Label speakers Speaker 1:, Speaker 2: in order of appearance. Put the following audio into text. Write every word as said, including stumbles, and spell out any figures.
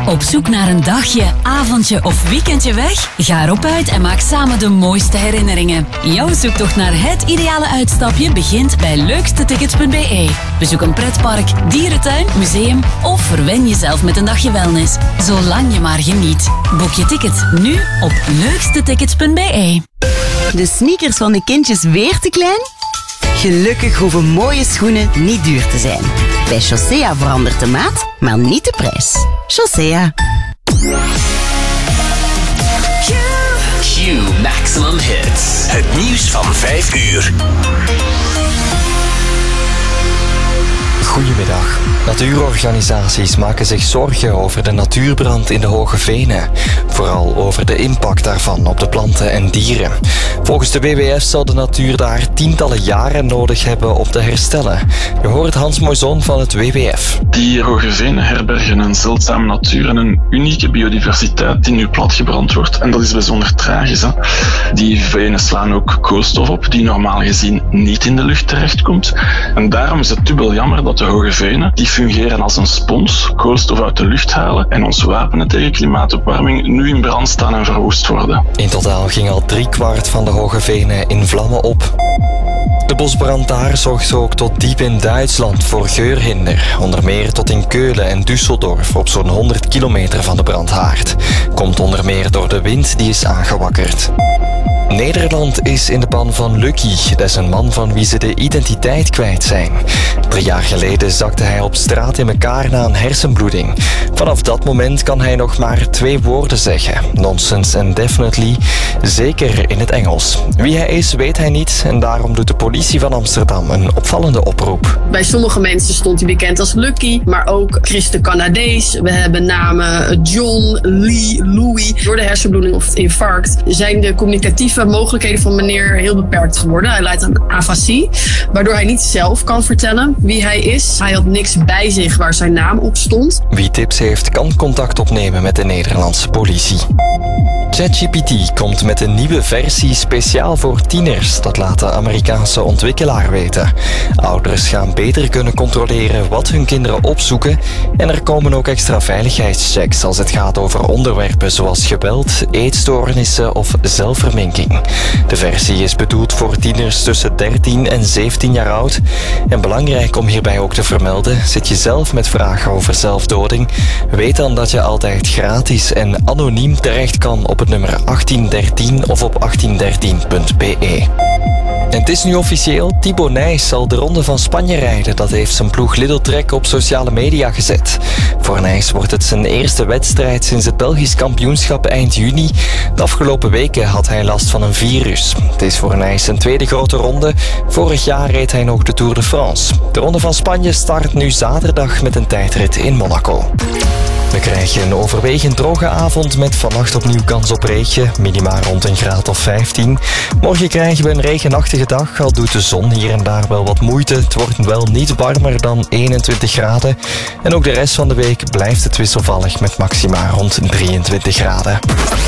Speaker 1: Op zoek naar een dagje, avondje of weekendje weg? Ga erop uit en maak samen de mooiste herinneringen. Jouw zoektocht naar het ideale uitstapje begint bij leukste tickets punt b e. Bezoek een pretpark, dierentuin, museum of verwen jezelf met een dagje wellness. Zolang je maar geniet. Boek je ticket nu op leukste tickets punt b e.
Speaker 2: De sneakers van de kindjes weer te klein? Gelukkig hoeven mooie schoenen niet duur te zijn. Bij Chaussea verandert de maat, maar niet de prijs. Chaussea.
Speaker 3: Q Maximum Hits. Het nieuws van vijf uur.
Speaker 4: Goedemiddag. Natuurorganisaties maken zich zorgen over de natuurbrand in de Hoge Venen. Vooral over de impact daarvan op de planten en dieren. Volgens de W W F zal de natuur daar tientallen jaren nodig hebben om te herstellen. Je hoort Hans Moison van het W W F.
Speaker 5: Die Hoge Venen herbergen een zeldzame natuur en een unieke biodiversiteit die nu platgebrand wordt. En dat is bijzonder tragisch. Hè? Die venen slaan ook koolstof op die normaal gezien niet in de lucht terechtkomt. En daarom is het dubbel jammer dat de Hoge Venen, die fungeren als een spons, koolstof uit de lucht halen en ons wapenen tegen klimaatopwarming, nu in brand staan en verwoest worden.
Speaker 4: In totaal ging al driekwart van de Hoge Venen in vlammen op. De bosbrand daar zorgt ook tot diep in Duitsland voor geurhinder. Onder meer tot in Keulen en Düsseldorf op zo'n honderd kilometer van de brandhaard. Komt onder meer door de wind die is aangewakkerd. Nederland is in de ban van Lucky. Dat is een man van wie ze de identiteit kwijt zijn. Drie jaar geleden zakte hij op straat in elkaar na een hersenbloeding. Vanaf dat moment kan hij nog maar twee woorden zeggen. Nonsense en definitely. Zeker in het Engels. Wie hij is weet hij niet en daarom doet de politie van Amsterdam een opvallende oproep.
Speaker 6: Bij sommige mensen stond hij bekend als Lucky, maar ook Chris de Canadees. We hebben namen John, Lee, Louis. Door de hersenbloeding of het infarct zijn de communicatieve mogelijkheden van meneer heel beperkt geworden. Hij lijdt aan afasie, waardoor hij niet zelf kan vertellen wie hij is. Hij had niks bij zich waar zijn naam op stond.
Speaker 4: Wie tips heeft, kan contact opnemen met de Nederlandse politie. ChatGPT komt met een nieuwe versie speciaal voor tieners. Dat laat de Amerikaanse ontwikkelaar weten. Ouders gaan beter kunnen controleren wat hun kinderen opzoeken en er komen ook extra veiligheidschecks als het gaat over onderwerpen zoals geweld, eetstoornissen of zelfverminking. De versie is bedoeld voor tieners tussen dertien en zeventien jaar oud. En belangrijk om hierbij ook te vermelden, zit je zelf met vragen over zelfdoding? Weet dan dat je altijd gratis en anoniem terecht kan op het nummer achttien dertien of op achttien dertien punt b e. En het is nu officieel, Thibaut Nys zal de Ronde van Spanje rijden. Dat heeft zijn ploeg Lidl Trek op sociale media gezet. Voor Nys wordt het zijn eerste wedstrijd sinds het Belgisch kampioenschap eind juni. De afgelopen weken had hij last van een virus. Het is voor Nys zijn tweede grote ronde. Vorig jaar reed hij nog de Tour de France. De Ronde van Spanje start nu zaterdag met een tijdrit in Monaco. We krijgen een overwegend droge avond met vannacht opnieuw kans op regen. Minima rond een graad of vijftien. Morgen krijgen we een regenachtige dag, al doet de zon hier en daar wel wat moeite. Het wordt wel niet warmer dan eenentwintig graden. En ook de rest van de week blijft het wisselvallig met maxima rond drieëntwintig graden.